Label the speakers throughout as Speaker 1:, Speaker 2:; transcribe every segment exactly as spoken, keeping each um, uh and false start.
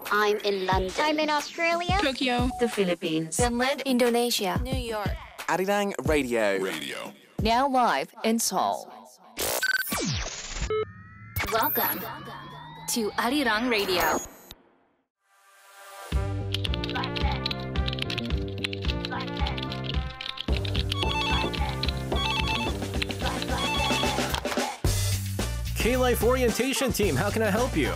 Speaker 1: I'm in London.
Speaker 2: I'm in Australia.
Speaker 3: Tokyo.
Speaker 4: The Philippines.
Speaker 2: Finland.
Speaker 4: Indonesia.
Speaker 2: New York.
Speaker 5: Arirang Radio.
Speaker 3: Radio.
Speaker 4: Now live in Seoul.
Speaker 2: Welcome to Arirang Radio.
Speaker 6: K-Life Orientation Team, how can I help you?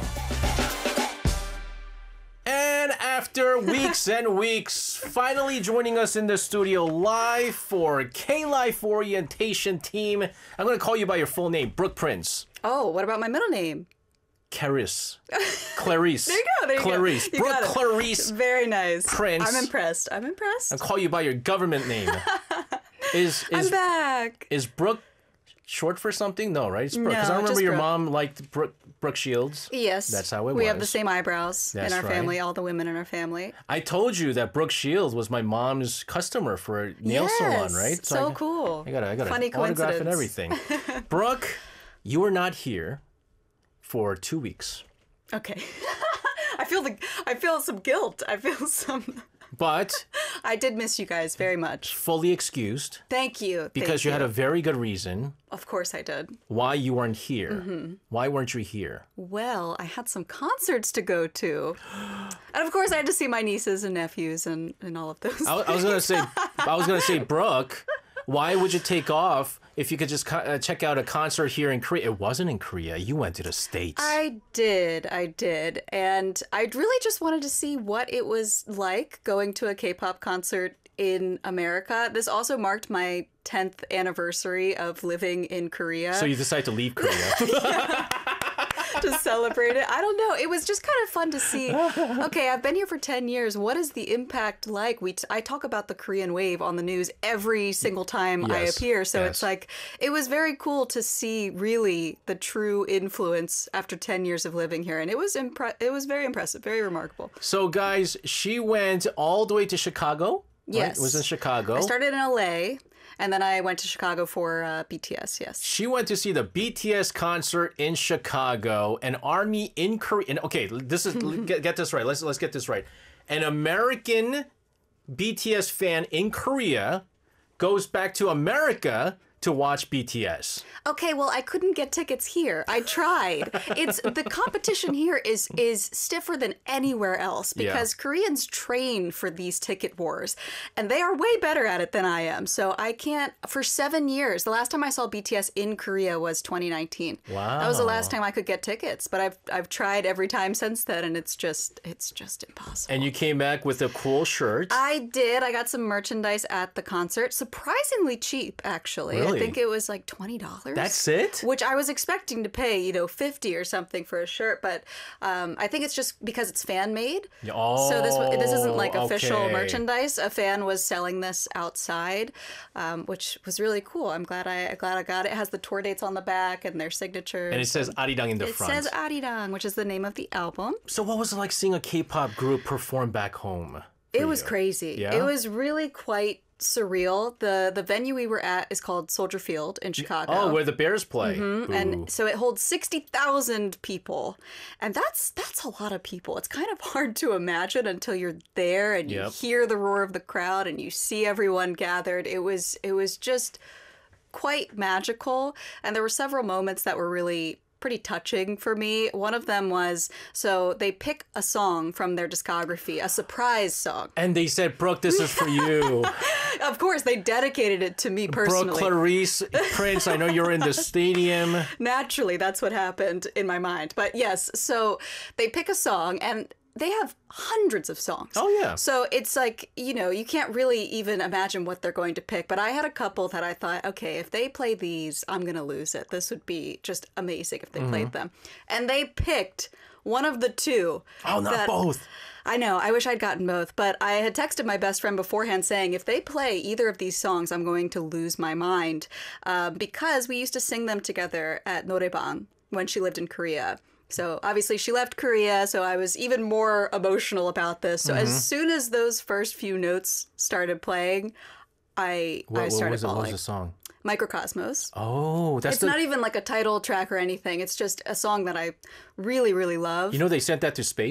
Speaker 6: And after weeks and weeks, finally joining us in the studio live for K-Life Orientation Team. I'm going to call you by your full name, Brooke Prince.
Speaker 7: Oh, what about my middle name?
Speaker 6: Clarice. Clarice.
Speaker 7: There you go, there you
Speaker 6: Clarice.
Speaker 7: go. You
Speaker 6: Brooke
Speaker 7: got it.
Speaker 6: Clarice.
Speaker 7: Very nice.
Speaker 6: Prince.
Speaker 7: I'm impressed. I'm impressed.
Speaker 6: I'll call you by your government name. Is, is,
Speaker 7: I'm back.
Speaker 6: Is Brooke short for something? No, right? It's Brooke. Because
Speaker 7: No,
Speaker 6: I remember
Speaker 7: just
Speaker 6: your
Speaker 7: Brooke.
Speaker 6: mom liked Brooke, Brooke Shields.
Speaker 7: Yes.
Speaker 6: That's how it
Speaker 7: we
Speaker 6: was.
Speaker 7: have the same eyebrows
Speaker 6: That's
Speaker 7: in our
Speaker 6: right.
Speaker 7: family, all the women in our family.
Speaker 6: I told you that Brooke Shields was my mom's customer for a nail
Speaker 7: Yes,
Speaker 6: salon, right?
Speaker 7: so
Speaker 6: I,
Speaker 7: cool.
Speaker 6: I got a, I got
Speaker 7: Funny
Speaker 6: an autograph and
Speaker 7: coincidence.
Speaker 6: everything. Brooke, you were not here for two weeks.
Speaker 7: Okay. I feel the I feel some guilt. I feel some
Speaker 6: But
Speaker 7: I did miss you guys very much.
Speaker 6: fully excused
Speaker 7: Thank you.
Speaker 6: because
Speaker 7: Thank
Speaker 6: you had a very good reason
Speaker 7: Of course I did.
Speaker 6: why you weren't here.
Speaker 7: Mm-hmm.
Speaker 6: Why weren't you here?
Speaker 7: Well, I had some concerts to go to. And of course I had to see my nieces and nephews and, and all of those.
Speaker 6: I, I was gonna say, I was gonna say, Brooke, why would you take off if you could just co- uh, check out a concert here in Korea? It wasn't in Korea. You went to the States.
Speaker 7: I did, I did. And I really just wanted to see what it was like going to a K-pop concert in America. This also marked my tenth anniversary of living in Korea.
Speaker 6: So you decided to leave Korea.
Speaker 7: To celebrate it. I don't know. It was just kind of fun to see. Okay, I've been here for ten years. What is the impact like? We t- I talk about the Korean wave on the news every single time I
Speaker 6: Yes,
Speaker 7: appear. So
Speaker 6: yes.
Speaker 7: it's like, it was very cool to see really the true influence after ten years of living here. And it was impre- it was very impressive, very remarkable.
Speaker 6: So, guys, she went all the way to Chicago. Right?
Speaker 7: Yes.
Speaker 6: It was in Chicago.
Speaker 7: I started in L A and then I went to Chicago for uh, B T S, yes.
Speaker 6: She went to see the B T S concert in Chicago, an army in Korea. And okay, this is get, get this right. Let's let's get this right. An American B T S fan in Korea goes back to America to watch B T S.
Speaker 7: Okay, well, I couldn't get tickets here. I tried. It's the competition here is is stiffer than anywhere else because
Speaker 6: Yeah.
Speaker 7: Koreans train for these ticket wars, and they are way better at it than I am. So I can't. For seven years, the last time I saw B T S in Korea was twenty nineteen.
Speaker 6: Wow.
Speaker 7: That was the last time I could get tickets, but I've I've tried every time since then, and it's just it's just impossible.
Speaker 6: And you came back with a cool shirt.
Speaker 7: I did. I got some merchandise at the concert, surprisingly cheap, actually.
Speaker 6: Really?
Speaker 7: I think it was like twenty dollars.
Speaker 6: That's it?
Speaker 7: Which I was expecting to pay, you know, fifty or something for a shirt, but um, I think it's just because it's fan made.
Speaker 6: Oh,
Speaker 7: so this this isn't like official
Speaker 6: okay.
Speaker 7: merchandise. A fan was selling this outside, um, which was really cool. I'm glad I glad I got it. It has the tour dates on the back and their signatures.
Speaker 6: And it says Arirang in the
Speaker 7: it
Speaker 6: front.
Speaker 7: says Arirang, which is the name of the album.
Speaker 6: So what was it like seeing a K-pop group perform back home?
Speaker 7: It
Speaker 6: for
Speaker 7: was
Speaker 6: you?
Speaker 7: crazy.
Speaker 6: Yeah?
Speaker 7: It was really quite surreal. The the venue we were at is called Soldier Field in Chicago.
Speaker 6: Oh, where the Bears play. Ooh.
Speaker 7: And so it holds sixty thousand people. And that's that's a lot of people. It's kind of hard to imagine until you're there and you
Speaker 6: Yep.
Speaker 7: hear the roar of the crowd and you see everyone gathered. It was it was just quite magical. And there were several moments that were really pretty touching for me. One of them was, so they pick a song from their discography, a surprise song.
Speaker 6: And they said, Brooke, this is for you.
Speaker 7: Of course, they dedicated it to me
Speaker 6: Brooke
Speaker 7: personally.
Speaker 6: Clarice Prince, I know you're in the stadium.
Speaker 7: Naturally, that's what happened in my mind. But yes, so they pick a song and they have hundreds of songs.
Speaker 6: Oh, yeah.
Speaker 7: So it's like, you know, you can't really even imagine what they're going to pick. But I had a couple that I thought, okay, if they play these, I'm going to lose it. This would be just amazing if they
Speaker 6: Mm-hmm.
Speaker 7: played them. And they picked one of the two.
Speaker 6: Oh, not
Speaker 7: that-
Speaker 6: both.
Speaker 7: I know. I wish I'd gotten both. But I had texted my best friend beforehand saying, if they play either of these songs, I'm going to lose my mind. Uh, because we used to sing them together at Noraebang when she lived in Korea. So obviously she left Korea, so I was even more emotional about this. So
Speaker 6: Mm-hmm.
Speaker 7: as soon as those first few notes started playing, I
Speaker 6: What,
Speaker 7: I
Speaker 6: what
Speaker 7: started
Speaker 6: was it? What was
Speaker 7: bawling.
Speaker 6: the song?
Speaker 7: Microcosmos.
Speaker 6: Oh, that's
Speaker 7: It's
Speaker 6: the...
Speaker 7: not even like a title track or anything. It's just a song that I really, really love.
Speaker 6: You know they sent that to space?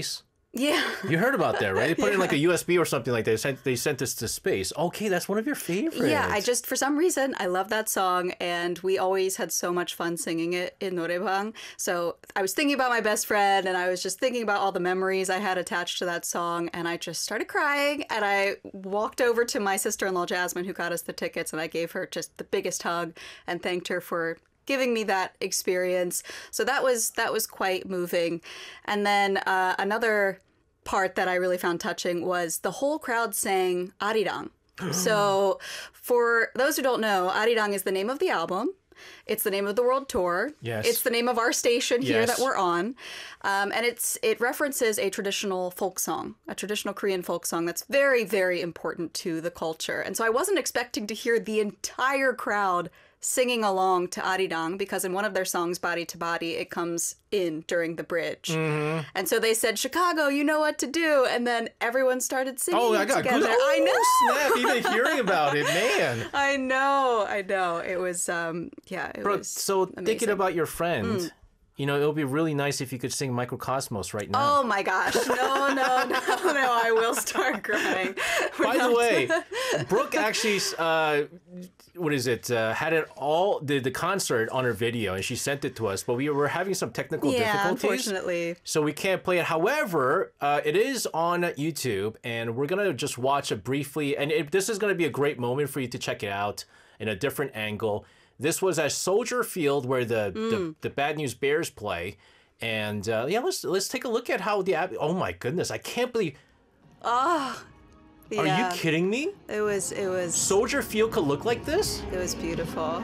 Speaker 7: Yeah.
Speaker 6: You heard about that, right? They put it in like a U S B or something like that. They sent, they sent this to space. Okay, that's one of your favorites.
Speaker 7: Yeah, I just, for some reason, I love that song, and we always had so much fun singing it in Noraebang. So I was thinking about my best friend, and I was just thinking about all the memories I had attached to that song, and I just started crying, and I walked over to my sister-in-law, Jasmine, who got us the tickets, and I gave her just the biggest hug and thanked her for giving me that experience. So that was that was quite moving. And then uh, another part that I really found touching was the whole crowd sang Arirang. So for those who don't know, Arirang is the name of the album. It's the name of the world tour.
Speaker 6: Yes.
Speaker 7: It's the name of our station here
Speaker 6: Yes.
Speaker 7: that we're on. Um, and it's it references a traditional folk song, a traditional Korean folk song that's very, very important to the culture. And so I wasn't expecting to hear the entire crowd singing along to Arirang, because in one of their songs, Body to Body, it comes in during the bridge.
Speaker 6: Mm-hmm.
Speaker 7: And so they said, Chicago, you know what to do. And then everyone started singing
Speaker 6: Oh, I got
Speaker 7: together.
Speaker 6: good.
Speaker 7: I know.
Speaker 6: Oh, snap! Even hearing about it, man.
Speaker 7: I know. I know. It was, um, yeah, it
Speaker 6: Bro,
Speaker 7: was
Speaker 6: so thinking
Speaker 7: amazing. Mm.
Speaker 6: about your friend, you know, it would be really nice if you could sing Microcosmos right now.
Speaker 7: Oh my gosh. No, no, no, no. I will start crying.
Speaker 6: By the way, Brooke actually, uh, what is it, uh, had it all, the, the concert on her video, and she sent it to us, but we were having some technical
Speaker 7: Yeah,
Speaker 6: difficulties.
Speaker 7: unfortunately.
Speaker 6: So we can't play it. However, uh, it is on YouTube, and we're going to just watch it briefly. And it, this is going to be a great moment for you to check it out in a different angle. This was at Soldier Field, where the,
Speaker 7: Mm.
Speaker 6: the, the Bad News Bears play. And uh, yeah, let's let's take a look at how the, ab- oh my goodness, I can't believe, are
Speaker 7: Yeah.
Speaker 6: you kidding me?
Speaker 7: It was, it was,
Speaker 6: Soldier Field could look like this?
Speaker 7: it was beautiful.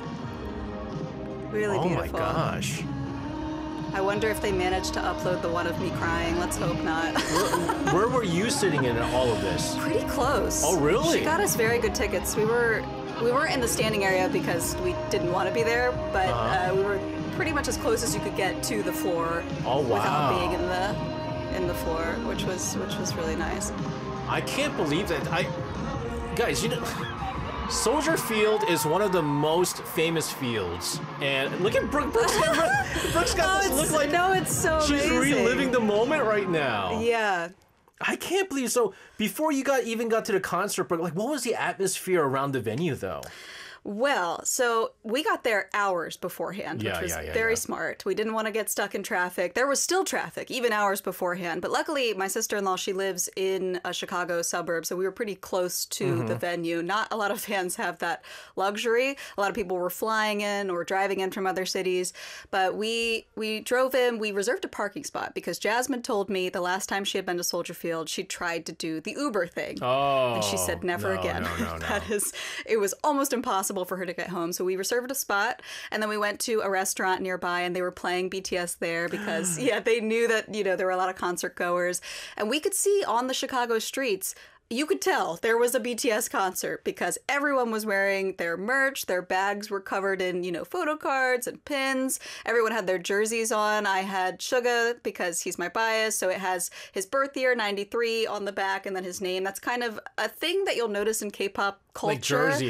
Speaker 7: Really
Speaker 6: Oh my
Speaker 7: beautiful.
Speaker 6: gosh.
Speaker 7: I wonder if they managed to upload the one of me crying. Let's hope not.
Speaker 6: Where, where were you sitting in all of this?
Speaker 7: Pretty close.
Speaker 6: Oh, really?
Speaker 7: She got us very good tickets. We were we weren't in the standing area because we didn't want to be there, but
Speaker 6: Uh-huh.
Speaker 7: uh, we were pretty much as close as you could get to the floor
Speaker 6: Oh, wow.
Speaker 7: without being in the in the floor, which was which was really nice.
Speaker 6: I can't believe that. I, guys, you know, Soldier Field is one of the most famous fields, and look at Brooke. Brooke's got, Brooke's got this look like
Speaker 7: no, it's so
Speaker 6: she's
Speaker 7: amazing.
Speaker 6: reliving the moment right now.
Speaker 7: Yeah.
Speaker 6: I can't believe. So before you got even got to the concert, Brooke, like, what was the atmosphere around the venue though?
Speaker 7: Well, so we got there hours beforehand,
Speaker 6: Yeah,
Speaker 7: which was
Speaker 6: yeah, yeah,
Speaker 7: very
Speaker 6: yeah.
Speaker 7: smart. We didn't want to get stuck in traffic. There was still traffic, even hours beforehand. But luckily, my sister-in-law, she lives in a Chicago suburb, so we were pretty close to
Speaker 6: Mm-hmm.
Speaker 7: the venue. Not a lot of fans have that luxury. A lot of people were flying in or driving in from other cities. But we we drove in. We reserved a parking spot because Jasmine told me the last time she had been to Soldier Field, she tried to do the Uber thing.
Speaker 6: Oh,
Speaker 7: And she said, never
Speaker 6: no,
Speaker 7: again.
Speaker 6: No, no, no.
Speaker 7: That is, it was almost impossible for her to get home. So we reserved a spot, and then we went to a restaurant nearby, and they were playing B T S there because, yeah, they knew that, you know, there were a lot of concert goers. And we could see on the Chicago streets, you could tell there was a B T S concert because everyone was wearing their merch. Their bags were covered in, you know, photo cards and pins. Everyone had their jerseys on. I had Suga because he's my bias. So it has his birth year, ninety-three, on the back, and then his name. That's kind of a thing that you'll notice in K-pop culture.
Speaker 6: Like jersey.